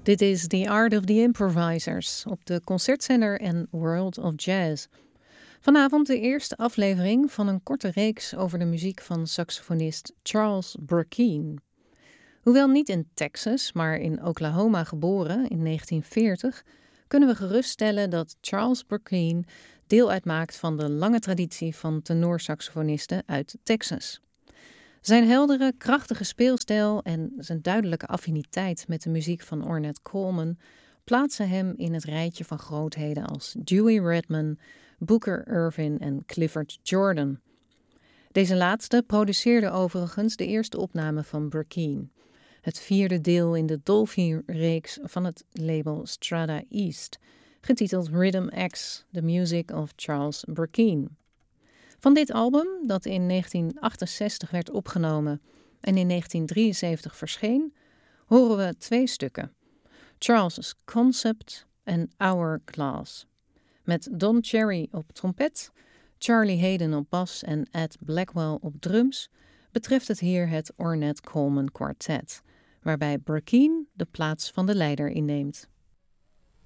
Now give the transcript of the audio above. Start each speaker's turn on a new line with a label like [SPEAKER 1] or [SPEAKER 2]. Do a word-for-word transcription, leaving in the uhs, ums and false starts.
[SPEAKER 1] Dit is The Art of the Improvisers op de Concertzender en World of Jazz. Vanavond de eerste aflevering van een korte reeks over de muziek van saxofonist Charles Burkeen. Hoewel niet in Texas, maar in Oklahoma geboren in negentien veertig, kunnen we geruststellen dat Charles Burkeen deel uitmaakt van de lange traditie van tenorsaxofonisten uit Texas. Zijn heldere, krachtige speelstijl en zijn duidelijke affiniteit met de muziek van Ornette Coleman plaatsen hem in het rijtje van grootheden als Dewey Redman, Booker Ervin en Clifford Jordan. Deze laatste produceerde overigens de eerste opname van Burkeen, het vierde deel in de Dolphy-reeks van het label Strata East, getiteld Rhythm X, The Music of Charles Burkeen. Van dit album, dat in negentien achtenzestig werd opgenomen en in negentien drieënzeventig verscheen, horen we twee stukken: Charles' Concept en Hourglass. Met Don Cherry op trompet, Charlie Haden op bas en Ed Blackwell op drums betreft het hier het Ornette Coleman Quartet, waarbij Burkeen de plaats van de leider inneemt.